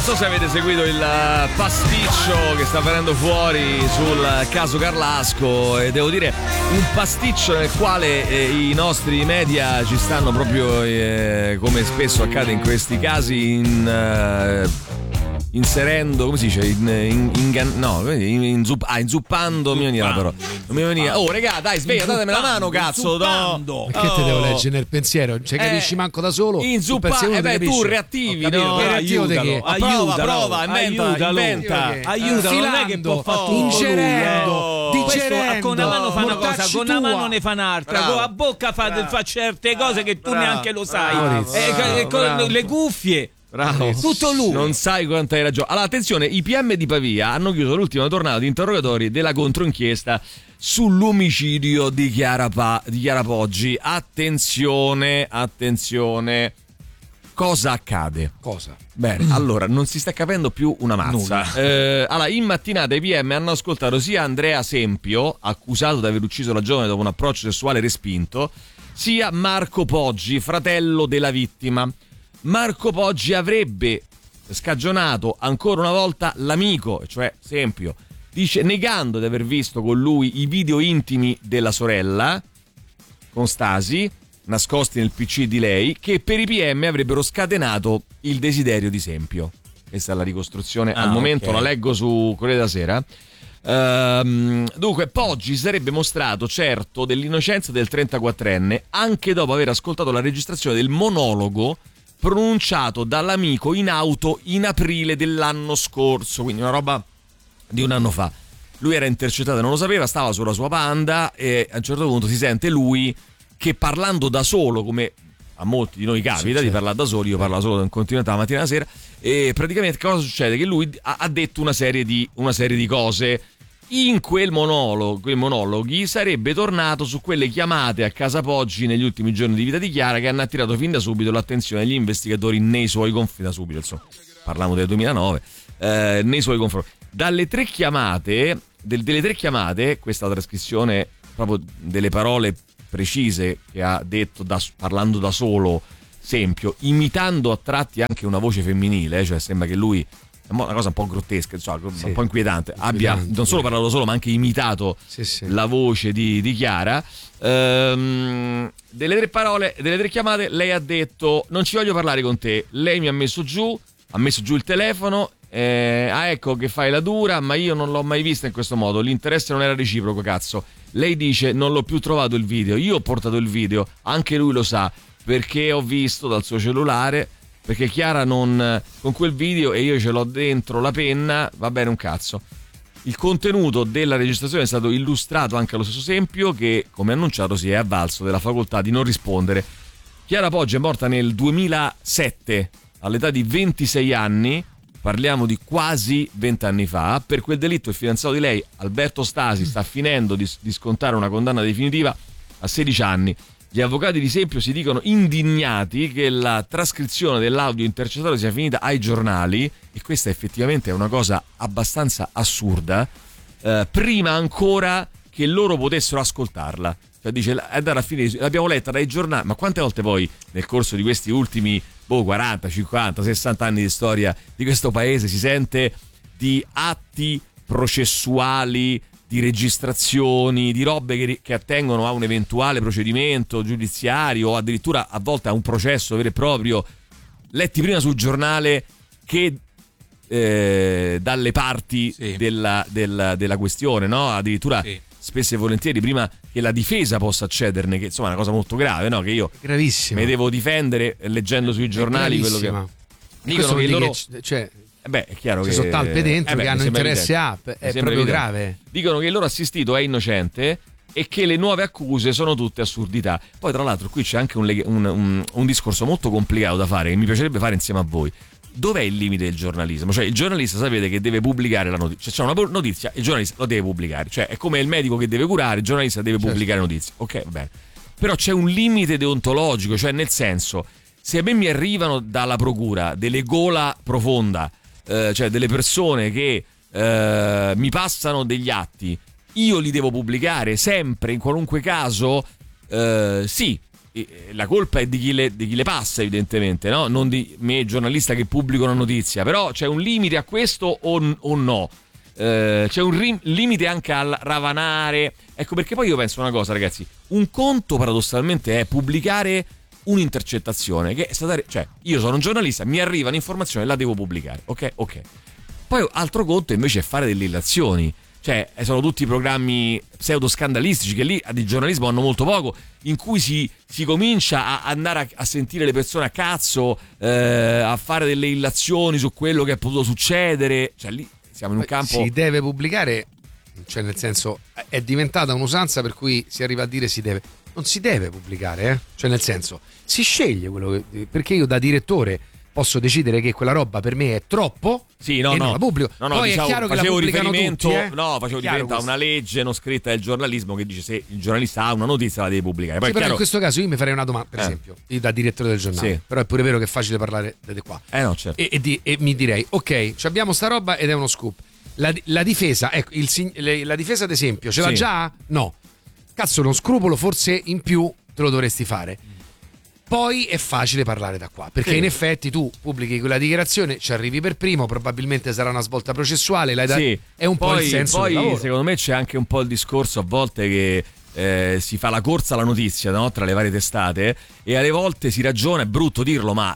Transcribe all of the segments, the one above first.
so se avete seguito il pasticcio che sta venendo fuori sul caso Carlasco, e devo dire un pasticcio nel quale i nostri media ci stanno proprio, come spesso accade in questi casi, inserendo, come si dice, inzuppando, mi veniva però. Non mi veniva. Oh, regà, dai, sveglia, datemi la mano, cazzo. No. Perché te devo leggere nel pensiero? Cioè, capisci manco da solo. Tu reattivi, no? Prova, inventa. Aiutalo, non è che può fare tutto ingerendo, digerendo. Con una mano fa una cosa, con una mano ne fa un'altra, con la bocca fa certe cose che tu neanche lo sai. Con le cuffie. Bravo. Tutto lui. Non sai quanto hai ragione. Allora, attenzione, i PM di Pavia hanno chiuso l'ultima tornata di interrogatori della controinchiesta sull'omicidio di Chiara Poggi. Attenzione. Cosa accade? Cosa? Bene, allora, non si sta capendo più una mazza. Allora, in mattinata i PM hanno ascoltato sia Andrea Sempio, accusato di aver ucciso la giovane dopo un approccio sessuale respinto, sia Marco Poggi, fratello della vittima. Marco Poggi avrebbe scagionato ancora una volta l'amico, cioè Sempio, dice, negando di aver visto con lui i video intimi della sorella con Stasi, nascosti nel PC di lei, che per i PM avrebbero scatenato il desiderio di Sempio. Questa è la ricostruzione, al momento la leggo su Corriere della Sera. Dunque, Poggi sarebbe mostrato certo dell'innocenza del 34enne anche dopo aver ascoltato la registrazione del monologo pronunciato dall'amico in auto in aprile dell'anno scorso, quindi una roba di un anno fa. Lui era intercettato e non lo sapeva, stava sulla sua Panda e a un certo punto si sente lui che, parlando da solo, come a molti di noi capita di parlare da soli, io parlo da solo in continuità la mattina e la sera, e praticamente cosa succede? Che lui ha detto una serie di cose. In quei monologhi sarebbe tornato su quelle chiamate a casa Poggi negli ultimi giorni di vita di Chiara, che hanno attirato fin da subito l'attenzione degli investigatori nei suoi confronti. Da subito, insomma, parliamo del 2009, nei suoi confronti. Delle tre chiamate, questa trascrizione proprio delle parole precise che ha detto parlando da solo Sempio, imitando a tratti anche una voce femminile, cioè sembra che lui, è una cosa un po' grottesca, insomma, un po' inquietante, abbia non solo parlato da solo ma anche imitato la voce di Chiara. Delle tre chiamate lei ha detto: non ci voglio parlare con te. Lei mi ha messo giù il telefono, ecco che fai la dura, ma io non l'ho mai vista in questo modo, l'interesse non era reciproco, cazzo. Lei dice: non l'ho più trovato il video, io ho portato il video, anche lui lo sa, perché ho visto dal suo cellulare, perché Chiara non con quel video e io ce l'ho dentro la penna, va bene un cazzo. Il contenuto della registrazione è stato illustrato anche allo stesso Sempio, che, come annunciato, si è avvalso della facoltà di non rispondere. Chiara Poggi è morta nel 2007 all'età di 26 anni, parliamo di quasi 20 anni fa. Per quel delitto il fidanzato di lei, Alberto Stasi, sta finendo di scontare una condanna definitiva a 16 anni. Gli avvocati di Sempio si dicono indignati che la trascrizione dell'audio intercettato sia finita ai giornali, e questa effettivamente è una cosa abbastanza assurda, prima ancora che loro potessero ascoltarla. Cioè dice, è andata a finire, l'abbiamo letta dai giornali, ma quante volte poi nel corso di questi ultimi 40, 50, 60 anni di storia di questo paese si sente di atti processuali, di registrazioni, di robe che attengono a un eventuale procedimento giudiziario o addirittura a volte a un processo vero e proprio, letti prima sul giornale che dalle parti della questione, no? Addirittura spesso e volentieri prima che la difesa possa accederne, che insomma è una cosa molto grave, no? Che io mi devo difendere leggendo sui giornali quello che dicono che loro... è chiaro che sono talpe dentro che hanno interesse è proprio grave. Dicono che il loro assistito è innocente e che le nuove accuse sono tutte assurdità. Poi tra l'altro qui c'è anche un discorso molto complicato da fare, che mi piacerebbe fare insieme a voi. Dov'è il limite del giornalismo? Cioè il giornalista sapete che deve pubblicare la notizia, cioè c'è una notizia, il giornalista lo deve pubblicare, cioè è come il medico che deve curare, il giornalista deve pubblicare notizie. Ok, va bene. Però c'è un limite deontologico, cioè nel senso, se a me mi arrivano dalla procura delle gola profonda, cioè delle persone che mi passano degli atti, io li devo pubblicare sempre, in qualunque caso? Sì. la colpa è di chi le passa, evidentemente, no? Non di me, giornalista, che pubblico una notizia. Però c'è un limite a questo o no? C'è un limite anche al ravanare. Ecco perché poi io penso una cosa, ragazzi. Un conto paradossalmente è pubblicare un'intercettazione che è stata, cioè io sono un giornalista, mi arriva un'informazione, la devo pubblicare, ok. Poi altro conto invece è fare delle illazioni. Cioè, sono tutti programmi pseudo-scandalistici che lì di giornalismo hanno molto poco, in cui si comincia a andare a sentire le persone a cazzo, a fare delle illazioni su quello che è potuto succedere. Cioè, lì siamo in un campo... Si deve pubblicare, cioè nel senso, è diventata un'usanza per cui si arriva a dire si deve. Non si deve pubblicare, Cioè nel senso, si sceglie quello che... Perché io da direttore posso decidere che quella roba per me è troppo e non la pubblico. Poi è chiaro che la pubblicano tutti, facevo riferimento a una legge non scritta del giornalismo che dice se il giornalista ha una notizia la deve pubblicare. Poi sì, però in questo caso io mi farei una domanda, per esempio, io da direttore del giornale, sì. Però è pure vero che è facile parlare da qua. No, certo. E mi direi, ok, abbiamo sta roba ed è uno scoop. La difesa, ecco, la difesa ad esempio, ce l'ha già? No. Cazzo, uno scrupolo forse in più te lo dovresti fare. Poi è facile parlare da qua, perché in effetti tu pubblichi quella dichiarazione, ci arrivi per primo, probabilmente sarà una svolta processuale, è un po' il senso del lavoro. Secondo me c'è anche un po' il discorso a volte che si fa la corsa alla notizia, no? Tra le varie testate, e alle volte si ragiona, è brutto dirlo, ma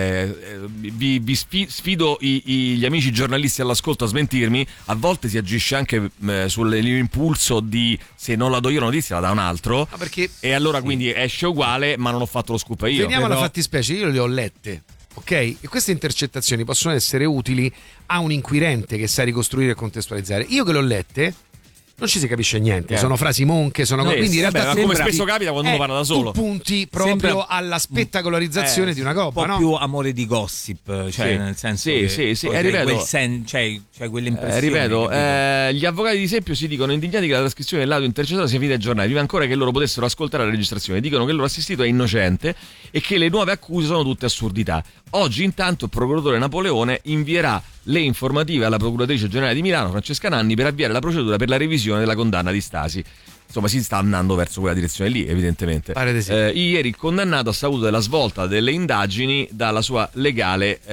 vi sfido gli amici giornalisti all'ascolto a smentirmi, a volte si agisce anche sull'impulso di se non la do io la notizia la dà un altro, e allora quindi esce uguale ma non ho fatto lo scoop io. Veniamo alla fattispecie, io le ho lette, ok? E queste intercettazioni possono essere utili a un inquirente che sa ricostruire e contestualizzare. Io che le ho lette non ci si capisce niente, sono frasi monche, quindi in realtà come spesso capita quando uno parla da solo. Tu punti proprio alla spettacolarizzazione di una roba, un po' più amore di gossip, cioè nel senso ripeto, c'è quell'impressione. Ripeto, gli avvocati di esempio si dicono indignati che la trascrizione dell'audio intercettato sia finita ai giornali, prima ancora che loro potessero ascoltare la registrazione, dicono che il loro assistito è innocente e che le nuove accuse sono tutte assurdità. Oggi intanto il procuratore Napoleone invierà le informative alla procuratrice generale di Milano, Francesca Nanni, per avviare la procedura per la revisione della condanna di Stasi. Insomma, si sta andando verso quella direzione lì, evidentemente. Pare di sì. Ieri il condannato ha saputo della svolta delle indagini dalla sua legale